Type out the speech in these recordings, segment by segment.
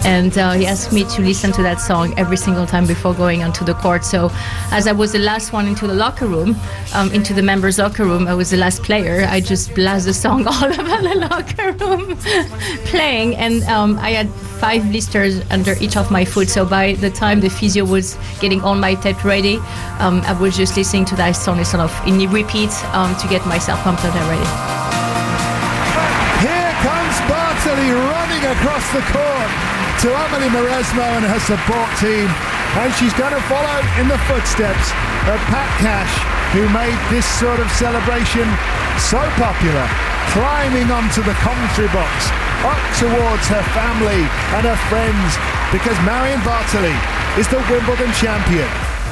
and he asked me to listen to that song every single time before going onto the court. So as I was the last one into the locker room, into the members' locker room, I was the last player. I just blast the song all over the locker room playing, and I had 5 blisters under each of my foot. So by the time the physio was getting all my tape ready, I was just listening to that song in repeat to get myself pumped up and ready. Here comes Bartoli running across the court to Amelie Mauresmo and her support team, and she's going to follow in the footsteps of Pat Cash, who made this sort of celebration so popular, climbing onto the commentary box up towards her family and her friends, because Marion Bartoli is the Wimbledon champion.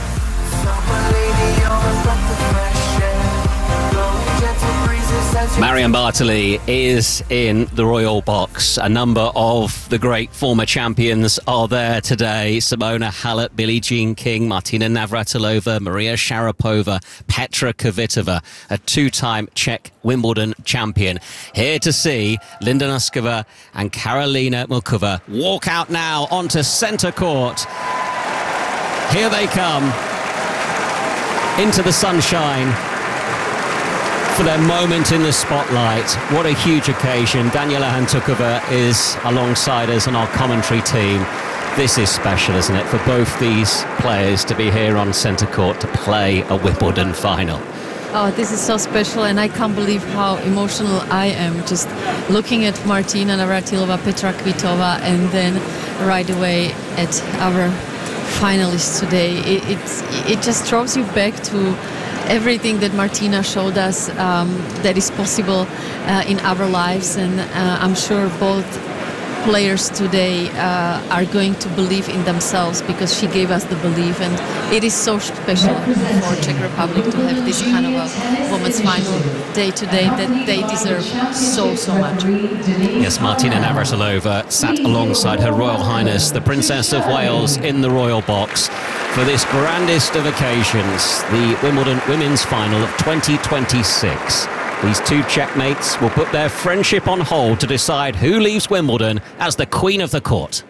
Marion Bartoli is in the Royal Box. A number of the great former champions are there today. Simona Halep, Billie Jean King, Martina Navratilova, Maria Sharapova, Petra Kvitova, a 2-time Czech Wimbledon champion. Here to see Linda Noskova and Karolina Muchova walk out now onto centre court. Here they come into the sunshine for their moment in the spotlight. What a huge occasion. Daniela Hantuchova is alongside us on our commentary team. This is special, isn't it, for both these players to be here on centre court to play a Wimbledon final. Oh, this is so special, and I can't believe how emotional I am just looking at Martina Navratilova, Petra Kvitova, and then right away at our finalists today. It just throws you back to everything that Martina showed us that is possible in our lives, and I'm sure both players today are going to believe in themselves because she gave us the belief, and it is so special for Czech Republic to have this kind of a women's final day today that they deserve so much. Yes, Martina Navratilova sat alongside Her Royal Highness the Princess of Wales in the Royal Box for this grandest of occasions, the Wimbledon Women's Final of 2026. These two Czechmates will put their friendship on hold to decide who leaves Wimbledon as the Queen of the Court.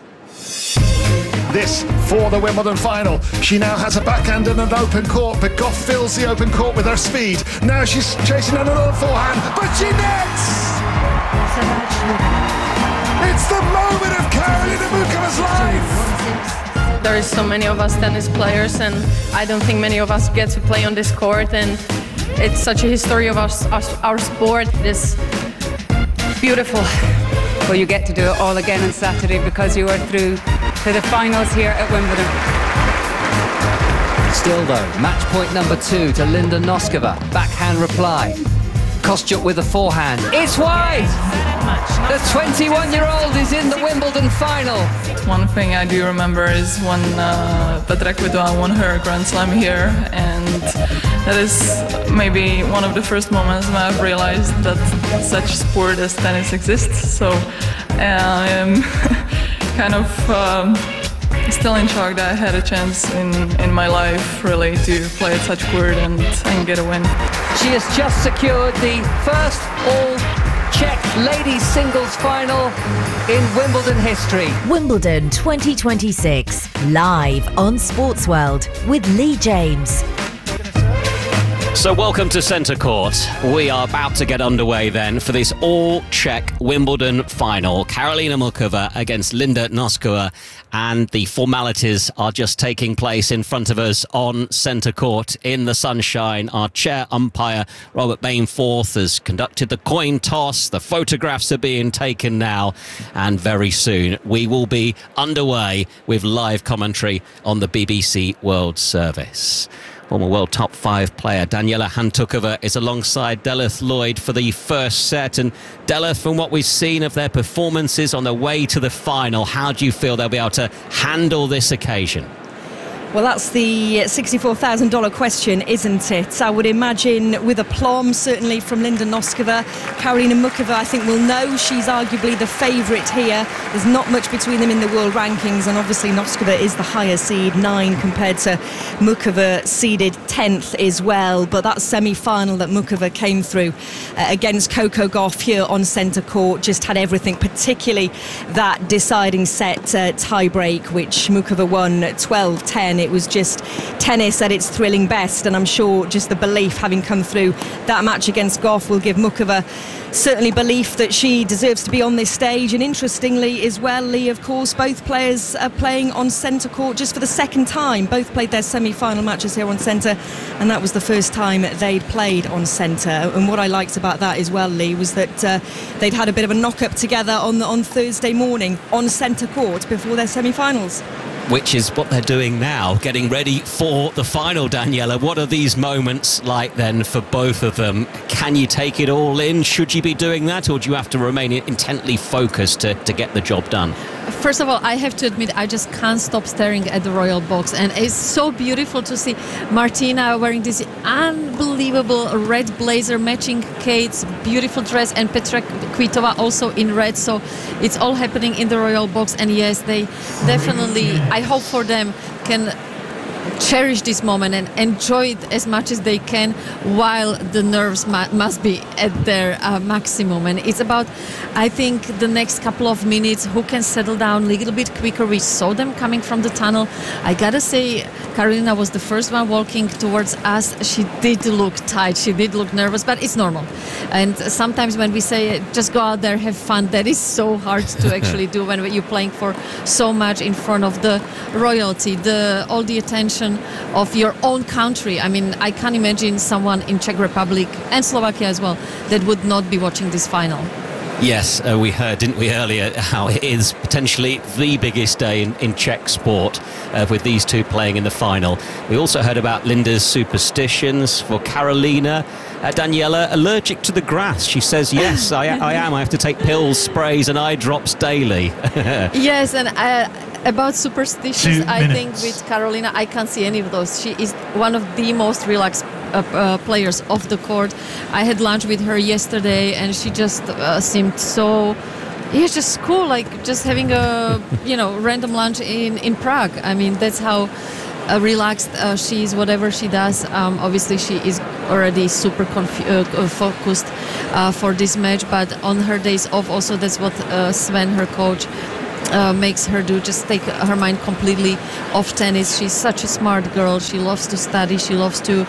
This for the Wimbledon final. She now has a backhand and an open court, but Goff fills the open court with her speed. Now she's chasing another forehand, but she nets! It's the moment of Karolina Muchova's life! There is so many of us tennis players, and I don't think many of us get to play on this court, and it's such a history of our sport. This beautiful. Well, you get to do it all again on Saturday because you are through to the finals here at Wimbledon. Still though, match point number 2 to Linda Noskova. Backhand reply. Kostyuk with a forehand. It's wide! The 21-year-old is in the Wimbledon final. One thing I do remember is when Petra Kvitova won her Grand Slam here, and that is maybe one of the first moments when I've realized that such sport as tennis exists. So I am kind of still in shock that I had a chance in my life really to play at such court and get a win. She has just secured the first all-Czech ladies singles final in Wimbledon history. Wimbledon 2026, live on Sportsworld with Lee James. So welcome to Centre Court. We are about to get underway then for this all-Czech Wimbledon final. Karolina Muchova against Linda Noskova, and the formalities are just taking place in front of us on Centre Court in the sunshine. Our chair umpire, Robert Bainforth, has conducted the coin toss. The photographs are being taken now, and very soon we will be underway with live commentary on the BBC World Service. Former world top 5 player Daniela Hantuchova is alongside Delith Lloyd for the first set. And Delith, from what we've seen of their performances on the way to the final, how do you feel they'll be able to handle this occasion? Well, that's the $64,000 question, isn't it? I would imagine with aplomb, certainly from Linda Noskova. Karolina Muchova, I think, will know she's arguably the favourite here. There's not much between them in the world rankings, and obviously Noskova is the higher seed, 9, compared to Muchova, seeded 10th as well. But that semi-final that Muchova came through against Coco Gauff here on centre court just had everything, particularly that deciding set tie-break, which Muchova won 12-10. It was just tennis at its thrilling best, and I'm sure just the belief having come through that match against Gauff will give Muchova certainly belief that she deserves to be on this stage. And interestingly as well, Lee, of course, both players are playing on centre court just for the second time. Both played their semi-final matches here on centre, and that was the first time they'd played on centre. And what I liked about that as well, Lee, was that they'd had a bit of a knock-up together on Thursday morning on centre court before their semi-finals. Which is what they're doing now, getting ready for the final, Daniela. What are these moments like then for both of them? Can you take it all in? Should you be doing that, or do you have to remain intently focused to get the job done? First of all, I have to admit, I just can't stop staring at the Royal Box, and it's so beautiful to see Martina wearing this unbelievable red blazer matching Kate's beautiful dress, and Petra Kvitova also in red. So it's all happening in the Royal Box, and yes, they definitely, I hope for them, can cherish this moment and enjoy it as much as they can, while the nerves must be at their maximum. And it's about, I think, the next couple of minutes, who can settle down a little bit quicker. We saw them coming from the tunnel. I gotta say, Karolina was the first one walking towards us. She did look tight, she did look nervous, but it's normal. And sometimes when we say just go out there, have fun, that is so hard to actually do when you're playing for so much in front of the royalty, all the attention of your own country. I mean, I can't imagine someone in Czech Republic and Slovakia as well that would not be watching this final. Yes, we heard, didn't we, earlier, how it is potentially the biggest day in Czech sport, with these two playing in the final. We also heard about Linda's superstitions. For Karolina, Daniela, allergic to the grass. She says, yes, I am. I have to take pills, sprays and eye drops daily. Yes, and about superstitions, I think with Karolina, I can't see any of those. She is one of the most relaxed players off the court. I had lunch with her yesterday, and she just seemed so, just cool, like just having a random lunch in Prague. I mean, that's how relaxed she is, whatever she does. Obviously she is already super focused for this match, but on her days off also, that's what Sven, her coach, makes her do, just take her mind completely off tennis. She's such a smart girl. She loves to study. She loves to,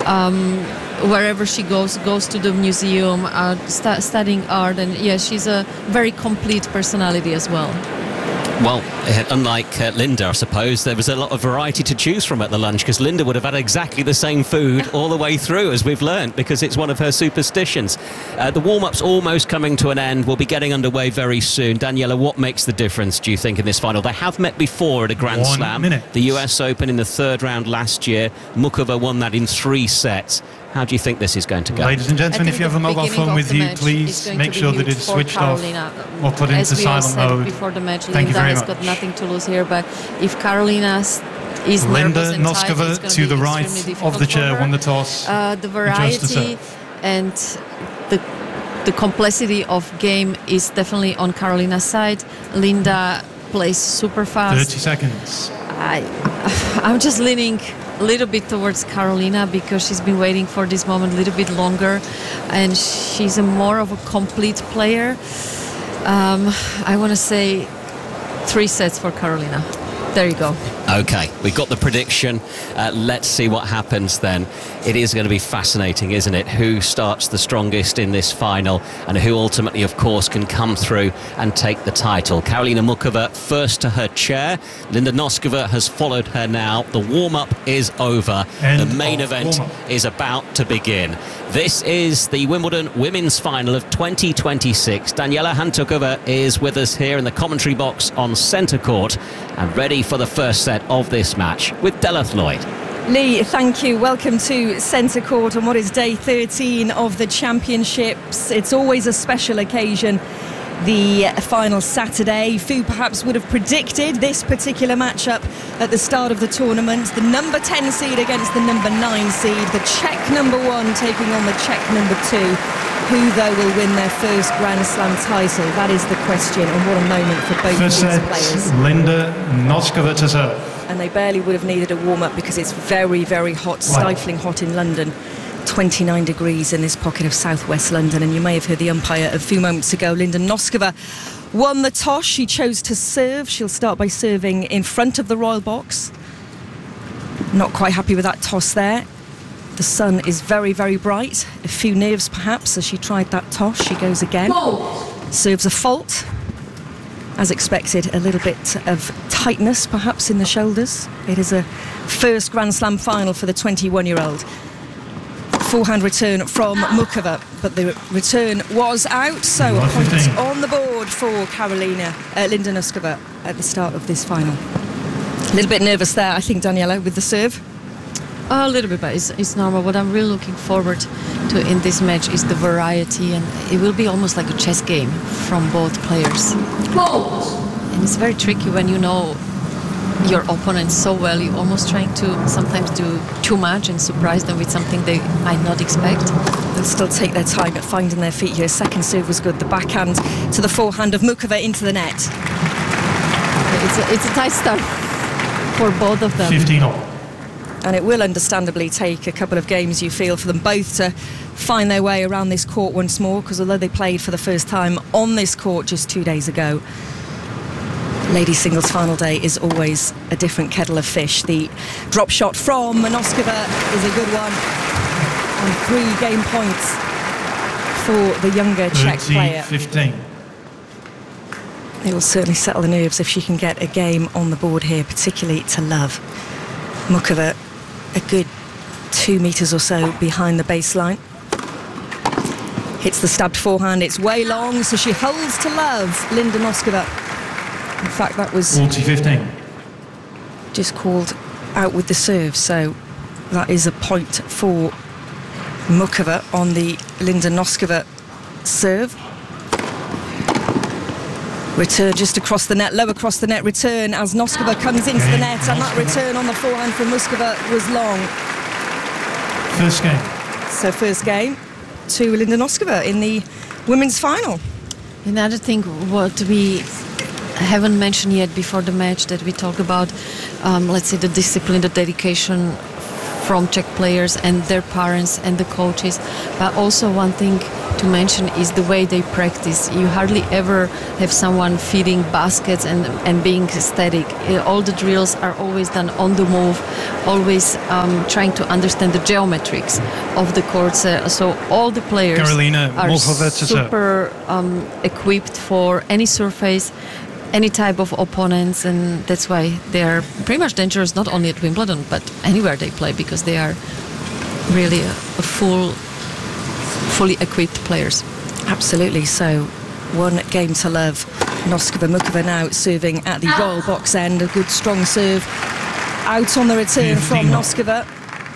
wherever she goes to the museum, studying art. And yeah, she's a very complete personality as well. Well, unlike Linda, I suppose, there was a lot of variety to choose from at the lunch, because Linda would have had exactly the same food all the way through, as we've learned, because it's one of her superstitions. The warm-up's almost coming to an end. We'll be getting underway very soon. Daniela, what makes the difference, do you think, in this final? They have met before at a Grand Slam. The US Open in the third round last year. Muchova won that in 3 sets. How do you think this is going to go? Ladies and gentlemen, if you have a mobile phone with you, please make sure that it's switched off or put into silent mode. Before the match, Thank you Linda very has much. got nothing to lose here, but if Karolina is Linda nervous and Noskova tight, to the right of the chair won the toss. The variety and the complexity of game is definitely on Karolina's side. Linda plays super fast. 30 seconds. I'm just leaning a little bit towards Karolina, because she's been waiting for this moment a little bit longer, and she's more of a complete player. I want to say 3 sets for Karolina. There you go. Okay, we got the prediction. Let's see what happens then. It is going to be fascinating, isn't it? Who starts the strongest in this final, and who ultimately, of course, can come through and take the title. Karolina Muchova first to her chair. Linda Noskova has followed her now. The warm-up is over. The main event is about to begin. This is the Wimbledon Women's Final of 2026. Daniela Hantuchova is with us here in the commentary box on centre court, and ready for the first set of this match with Deleth Lloyd. Lee, thank you. Welcome to Centre Court on what is day 13 of the championships. It's always a special occasion the final Saturday. Fu perhaps would have predicted this particular matchup at the start of the tournament. The number 10 seed against the number 9 seed. The Czech number 1 taking on the Czech number 2. Who, though, will win their first Grand Slam title? That is the question, and what a moment for both of these players. Linda Noskova to serve. And they barely would have needed a warm-up because it's very, very hot, stifling hot in London. 29 degrees in this pocket of southwest London, and you may have heard the umpire a few moments ago. Linda Noskova won the toss. She chose to serve. She'll start by serving in front of the royal box. Not quite happy with that toss there. The sun is very, very bright. A few nerves perhaps as she tried that toss. She goes again. Serves a fault. As expected, a little bit of tightness perhaps in the shoulders. It is a first Grand Slam final for the 21-year-old. Forehand return from Muchova, but the return was out, so a point on the board for Linda Noskova at the start of this final. A little bit nervous there, I think, Daniela, with the serve. A little bit, but it's normal. What I'm really looking forward to in this match is the variety, and it will be almost like a chess game from both players. And it's very tricky when you know your opponent so well. You're almost trying to sometimes do too much and surprise them with something they might not expect. They'll still take their time at finding their feet here. Second serve was good. The backhand to the forehand of Muchova into the net. It's a tight start for both of them. 15-all. And it will understandably take a couple of games, you feel, for them both to find their way around this court once more, because although they played for the first time on this court just 2 days ago, ladies singles final day is always a different kettle of fish. The drop shot from Noskova is a good one, and 3 game points for the younger Czech player. 15. It will certainly settle the nerves if she can get a game on the board here, particularly to love. Muchova a good 2 metres or so behind the baseline. Hits the stabbed forehand, it's way long, so she holds to love, Linda Noskova. In fact, that was 40-15. Just called out with the serve, so that is a point for Muchova on the Linda Noskova serve. Return just across the net, low across the net return as Noskova comes into the net, and that return on the forehand from Muchova was long. First game. So first game to Linda Noskova in the women's final. Another thing what we haven't mentioned yet before the match that we talk about, let's say the discipline, the dedication from Czech players and their parents and the coaches, but also one thing to mention is the way they practice. You hardly ever have someone feeding baskets and being static. All the drills are always done on the move, always trying to understand the geometrics of the courts. So all the players are super equipped for any surface, any type of opponents, and that's why they are pretty much dangerous not only at Wimbledon but anywhere they play, because they are really a fully equipped players. Absolutely. So one game to love. Muchova now serving at the royal box end. A good strong serve out on the return from Noskova.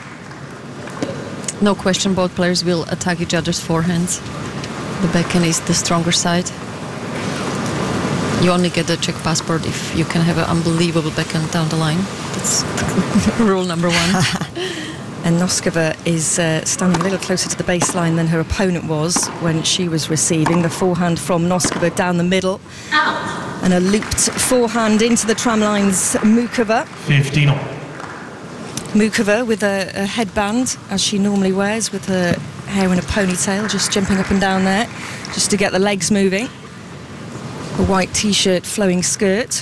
No question, both players will attack each other's forehands. The backhand is the stronger side. You only get the Czech passport if you can have an unbelievable backhand down the line. That's rule number 1. And Noskova is standing a little closer to the baseline than her opponent was when she was receiving. The forehand from Noskova down the middle. And a looped forehand into the tramlines, Muchova. 15-all. Muchova with a headband, as she normally wears, with her hair in a ponytail, just jumping up and down there, just to get the legs moving. A white t-shirt, flowing skirt.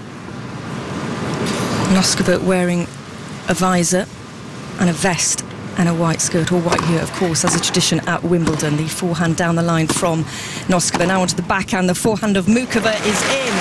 Noskova wearing a visor and a vest and a white skirt, or white here, of course, as a tradition at Wimbledon. The forehand down the line from Noskova. Now onto the backhand. The forehand of Muchova is in.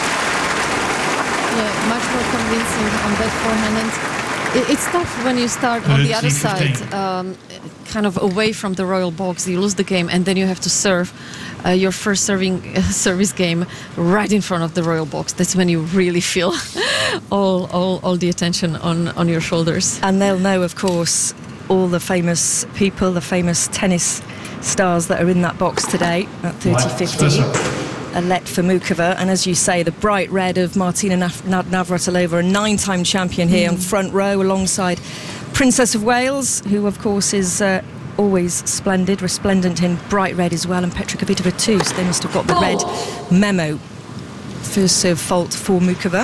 Yeah, much more convincing on that forehand. And it's tough when you start on the other side, kind of away from the royal box. You lose the game, and then you have to serve your first service game right in front of the royal box. That's when you really feel all the attention on your shoulders. And they'll know, of course, all the famous people, the famous tennis stars that are in that box today at 30-15. Alet Famukova, and as you say, the bright red of Martina Navratilova, a 9-time champion here on front row alongside Princess of Wales, who of course is always splendid, resplendent in bright red as well, and Petra Kvitova too, so they must have got the red memo. First serve fault for Mukova.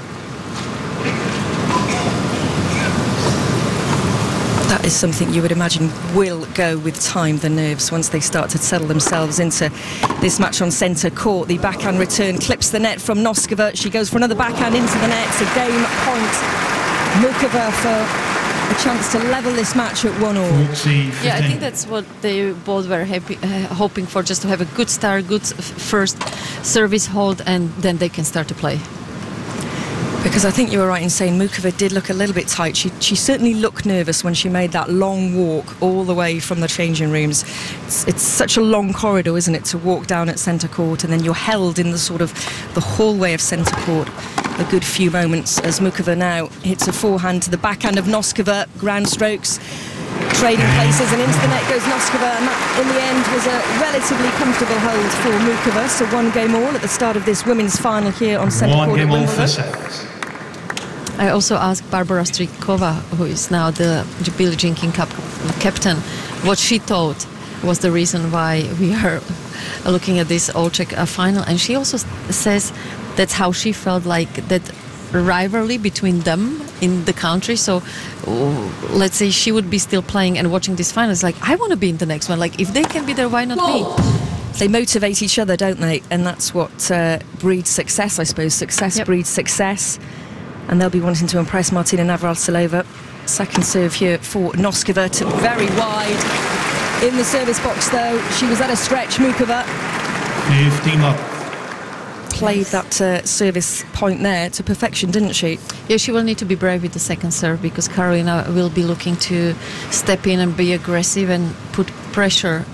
That is something you would imagine will go with time, the nerves, once they start to settle themselves into this match on centre court. The backhand return clips the net from Noskova. She goes for another backhand into the net. It's a game point. Mukova for a chance to level this match at 1-1. Yeah, I think that's what they both were hoping for, just to have a good start, good first service hold, and then they can start to play. Because I think you were right in saying Mukova did look a little bit tight. She certainly looked nervous when she made that long walk all the way from the changing rooms. It's such a long corridor, isn't it, to walk down at centre court, and then you're held in the sort of the hallway of centre court a good few moments as Mukova now hits a forehand to the backhand of Noskova. Ground strokes, trading places, and into the net goes Noskova, and that in the end was a relatively comfortable hold for Mukova. So 1 game all at the start of this women's final here on centre court at Wimbledon. I also asked Barbara Strykova, who is now the Billie Jean King Cup captain, what she thought was the reason why we are looking at this all-Czech final, and she also says that's how she felt, like that rivalry between them in the country. So let's say she would be still playing and watching this final. It's like, I want to be in the next one. Like, if they can be there, why not me? They motivate each other, don't they? And that's what breeds success, I suppose. Success breeds success. And they'll be wanting to impress Martina Navratilova. Second serve here for Noskova to very wide. In the service box, though, she was at a stretch. Mukova 15 up. Played that service point there to perfection, didn't she? Yeah, she will need to be brave with the second serve, because Karolina will be looking to step in and be aggressive and put pressure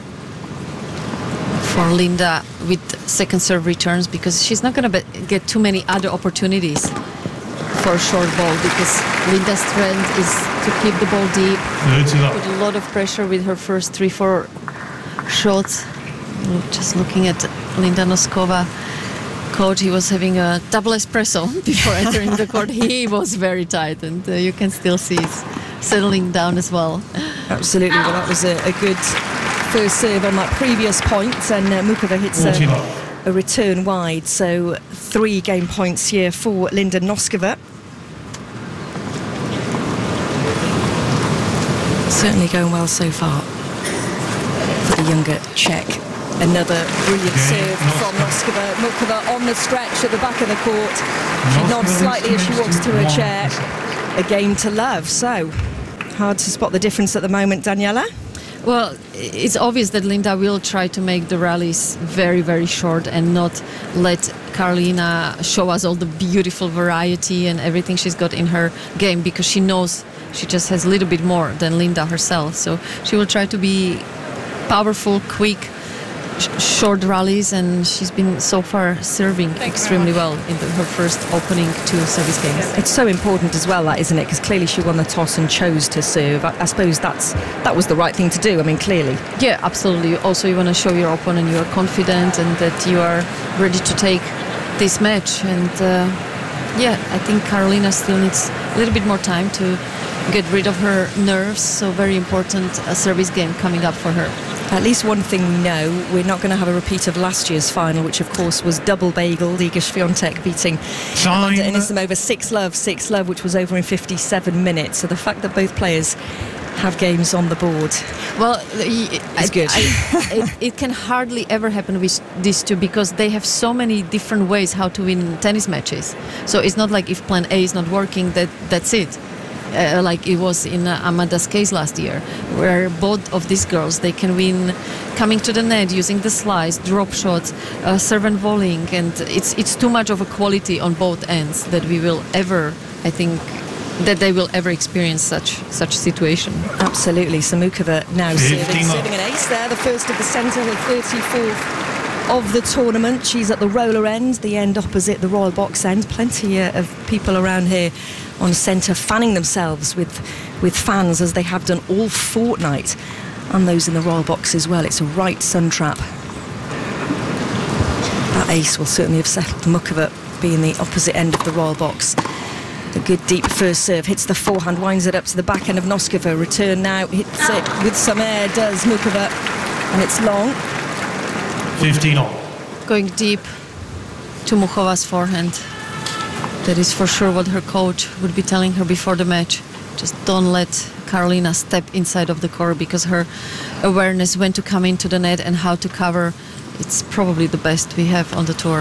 for Linda with second serve returns, because she's not going to get too many other opportunities for a short ball, because Linda's strength is to keep the ball deep, put a lot of pressure with her first 3-4 shots. Just looking at Linda Noskova, coach, he was having a double espresso before entering the court. He was very tight, and you can still see it's settling down as well. Absolutely. Well, that was a good first serve on that previous point, and Mukova hits a return wide. So 3 game points here for Linda Noskova. Certainly going well so far for the younger Czech. Another brilliant serve from Noskova. Mukova on the stretch at the back of the court. She nods slightly as she walks to her chair. A game to love. So hard to spot the difference at the moment, Daniela. Well, it's obvious that Linda will try to make the rallies very, very short and not let Karolina show us all the beautiful variety and everything she's got in her game, because she knows she just has a little bit more than Linda herself. So she will try to be powerful, quick, short rallies, and she's been so far serving extremely well in her first opening 2 service games. It's so important as well, that, isn't it? Because clearly she won the toss and chose to serve. I suppose that was the right thing to do. I mean, clearly. Yeah, absolutely. Also, you want to show your opponent you are confident and that you are ready to take this match. And I think Karolina still needs a little bit more time to get rid of her nerves. So very important service game coming up for her. At least one thing we know, we're not going to have a repeat of last year's final, which of course was double bagel. Iga Swiatek beating Amanda Anisimova 6-love, which was over in 57 minutes. So the fact that both players have games on the board, well, it's good. It can hardly ever happen with these two, because they have so many different ways how to win tennis matches. So it's not like if plan A is not working, that's it. Like it was in Amanda's case last year, where both of these girls, they can win coming to the net, using the slice, drop shots, serve and volleying, and it's too much of a quality on both ends that we will ever, I think, that they will ever experience such situation. Absolutely. Samukova now serving an ace there, the first of the centre, her 34th of the tournament. She's at the roller end, the end opposite the Royal Box end. Plenty of people around here on centre fanning themselves with fans, as they have done all fortnight, and those in the Royal Box as well. It's a right sun trap. That That ace will certainly have settled Muchova, being the opposite end of the royal box. A good deep first serve, hits the forehand, winds it up to the back end of Noskova. Return now, hits it with some air, does Muchova, and it's long. 15 all. Going deep to Muchova's forehand. That is for sure what her coach would be telling her before the match. Just don't let Karolina step inside of the court, because her awareness when to come into the net and how to cover, it's probably the best we have on the tour.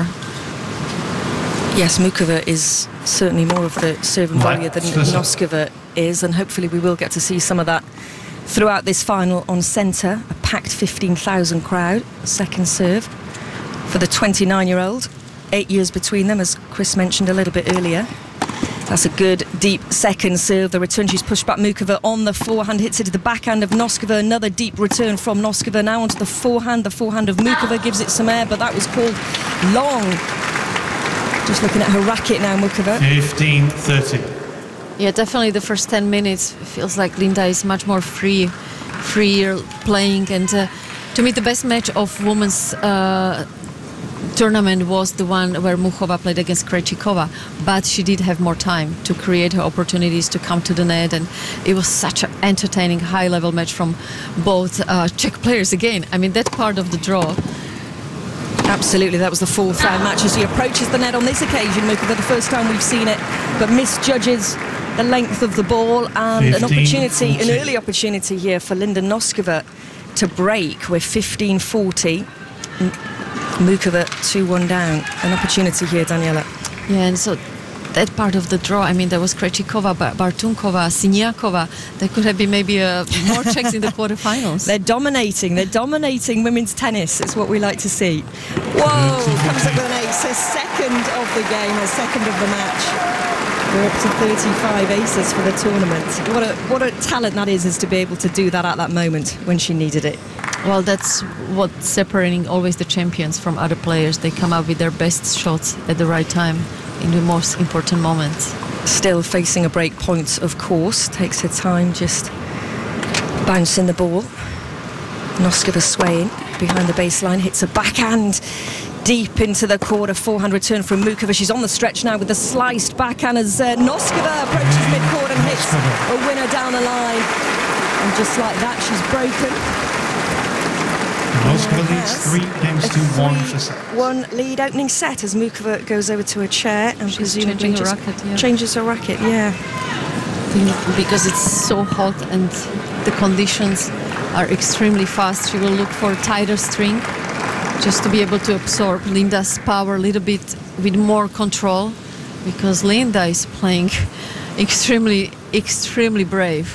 Yes, Muchova is certainly more of the serve and volley than Noskova is, and hopefully we will get to see some of that throughout this final on centre. A packed 15,000 crowd, second serve for the 29-year-old. 8 years between them, as Chris mentioned a little bit earlier. That's a good deep second serve. The return, she's pushed back Muchova on the forehand, hits it to the backhand of Noskova. Another deep return from Noskova. Now onto the forehand. The forehand of Muchova gives it some air, but that was called long. Just looking at her racket now, Muchova. 15-30. Yeah, definitely the first 10 minutes feels like Linda is much more freer playing, and to me the best match of women's tournament was the one where Muchova played against Krejcikova, but she did have more time to create her opportunities to come to the net, and it was such an entertaining high-level match from both Czech players again. I mean, that part of the draw. Absolutely, that was the fourth round match as she approaches the net on this occasion, Muchova, the first time we've seen it, but misjudges the length of the ball, and an early opportunity here for Linda Noskova to break. We're 15-40. Muchova 2-1 down. An opportunity here, Daniela. Yeah, and so that part of the draw, I mean, there was Krejcikova, Bartunkova, Siniakova. There could have been maybe more Czechs in the quarterfinals. They're dominating women's tennis. It's what we like to see. Whoa, comes up with an ace. Her second of the game, her second of the match. We're up to 35 aces for the tournament. What a talent that is to be able to do that at that moment when she needed it. Well, that's what's separating always the champions from other players. They come up with their best shots at the right time in the most important moments. Still facing a break point, of course. Takes her time, just bouncing the ball. Noskova swaying behind the baseline, hits a backhand deep into the quarter. Forehand return from Muchova. She's on the stretch now with the sliced backhand as Noskova approaches midcourt and hits a winner down the line. And just like that, she's broken. Noskova leads 3 games to 1 for set. 1 lead opening set as Muchova goes over to her chair and she's changing her racket. Yeah. Changes her racket, yeah. Because it's so hot and the conditions are extremely fast, she will look for a tighter string, just to be able to absorb Linda's power a little bit with more control, because Linda is playing extremely brave.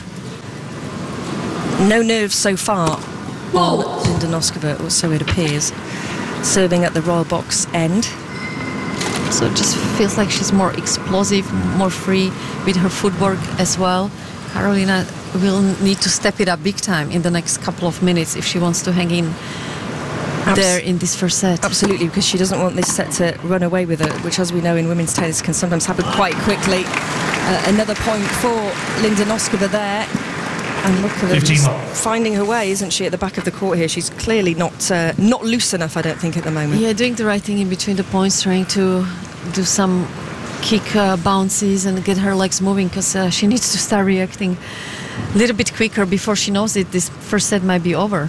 No nerves so far on Linda Noskova, or so it appears. Serving at the royal box end. So it just feels like she's more explosive, more free with her footwork as well. Karolina will need to step it up big time in the next couple of minutes if she wants to hang in there in this first set. Absolutely, because she doesn't want this set to run away with her, which, as we know in women's tennis, can sometimes happen quite quickly. Another point for Linda Noskova there. And look at her finding her way, isn't she, at the back of the court here? She's clearly not loose enough, I don't think, at the moment. Yeah, doing the right thing in between the points, trying to do some kick bounces and get her legs moving, because she needs to start reacting a little bit quicker before she knows it. This first set might be over.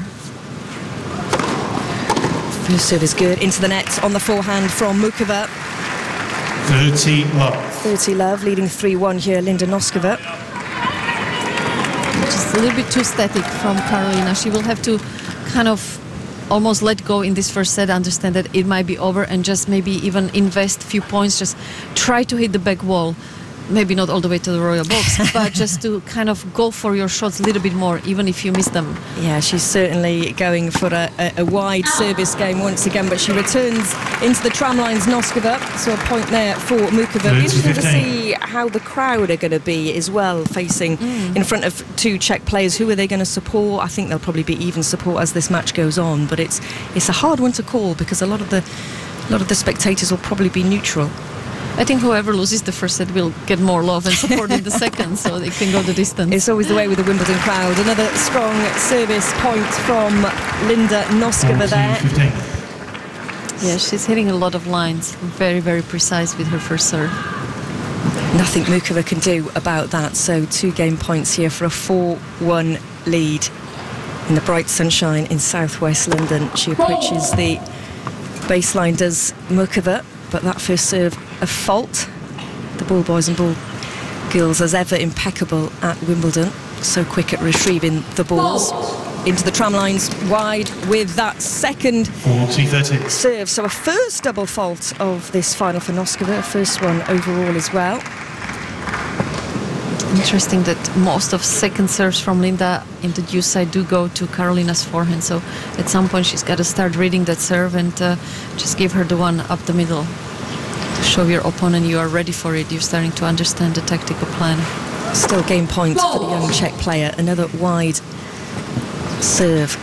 First serve is good. Into the net on the forehand from Muchova. 30 love. 30 love, leading 3-1 here, Linda Noskova. Just a little bit too static from Karolina. She will have to kind of almost let go in this first set, understand that it might be over, and just maybe even invest a few points, just try to hit the back wall. Maybe not all the way to the royal box, but just to kind of go for your shots a little bit more, even if you miss them. Yeah, she's certainly going for a wide service game once again, but she returns into the tram lines, Noskova, so a point there for Muchova. Interesting to see how the crowd are going to be as well, facing in front of 2 Czech players. Who are they going to support? I think they'll probably be even support as this match goes on, but it's a hard one to call, because a lot of the spectators will probably be neutral. I think whoever loses the first set will get more love and support in the second, so they can go the distance. It's always the way with the Wimbledon crowd. Another strong service point from Linda Noskova there. Yeah, she's hitting a lot of lines. Very, very precise with her first serve. Nothing Muchova can do about that. So 2 game points here for a 4-1 lead in the bright sunshine in southwest London. She approaches the baseline, does Muchova, but that first serve a fault. The ball boys and ball girls, as ever, impeccable at Wimbledon. So quick at retrieving the balls. Into the tram lines, wide with that second serve. So a first double fault of this final for Noskova, first one overall as well. Interesting that most of second serves from Linda in the deuce side do go to Karolina's forehand, so at some point she's got to start reading that serve and just give her the one up the middle to show your opponent you are ready for it. You're starting to understand the tactical plan. Still game point for the young Czech player. Another wide serve.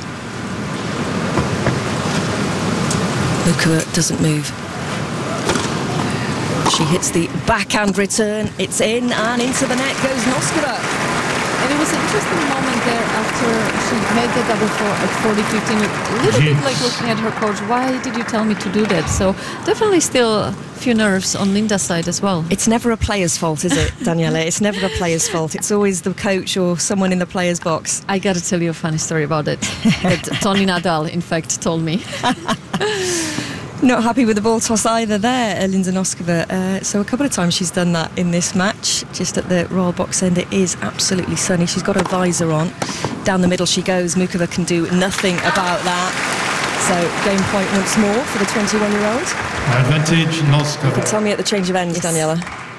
Muchova doesn't move. She hits the backhand return. It's in and into the net goes Noskova. And it was an interesting moment there after she made the double four at 40-15. A little bit like looking at her coach, why did you tell me to do that? So definitely still a few nerves on Linda's side as well. It's never a player's fault, is it, Daniela? It's never a player's fault. It's always the coach or someone in the player's box. I got to tell you a funny story about it. That Tony Nadal, in fact, told me. Not happy with the ball toss either there, Linda Noskova. So a couple of times she's done that in this match. Just at the Royal Box end, it is absolutely sunny. She's got her visor on. Down the middle she goes. Muchova can do nothing about that. So game point once more for the 21-year-old. Advantage, Noskova. You can tell me at the change of ends, yes. Daniela.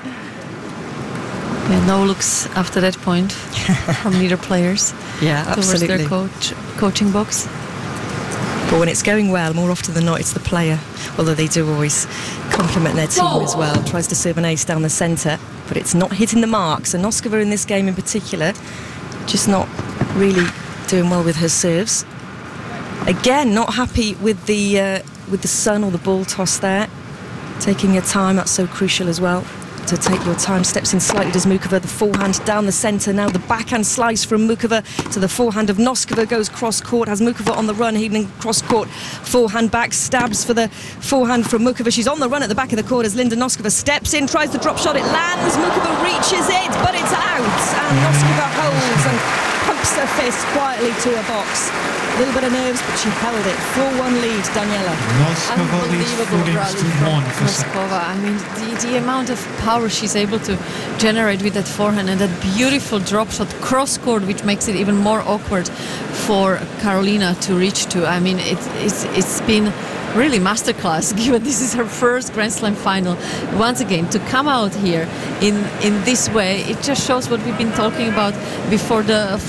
Yeah, no looks after that point from neither players. Yeah, absolutely. Towards their coaching box. But when it's going well, more often than not, it's the player. Although they do always compliment their team as well. Tries to serve an ace down the centre, but it's not hitting the mark. So Noskova in this game in particular, just not really doing well with her serves. Again, not happy with the sun or the ball toss there. Taking your time, that's so crucial as well. To take your time, steps in slightly, does Muchova, the forehand down the centre. Now the backhand slice from Muchova to the forehand of Noskova, goes cross-court, has Muchova on the run, heading cross-court, forehand back, stabs for the forehand from Muchova. She's on the run at the back of the court as Linda Noskova steps in, tries the drop shot, it lands, Muchova reaches it, but it's out, and Noskova holds and pumps her fist quietly to her box. A little bit of nerves, but she held it. 4-1 lead, Daniela. Unbelievable rally from Noskova. I mean, the amount of power she's able to generate with that forehand and that beautiful drop shot cross-court, which makes it even more awkward for Karolina to reach to. I mean, it's been really masterclass, given this is her first Grand Slam final. Once again, to come out here in this way, it just shows what we've been talking about before the